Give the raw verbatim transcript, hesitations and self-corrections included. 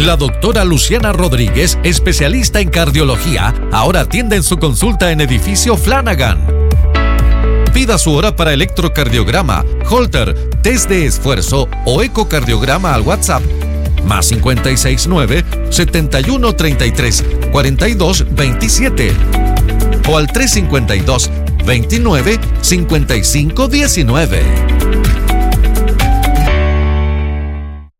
La doctora Luciana Rodríguez, especialista en cardiología, ahora atiende en su consulta en edificio Flanagan. Pida su hora para electrocardiograma, Holter, test de esfuerzo o ecocardiograma al WhatsApp más cinco seis nueve, siete uno tres tres, cuatro dos dos siete o al tres cinco dos, veintinueve, cincuenta y cinco diecinueve.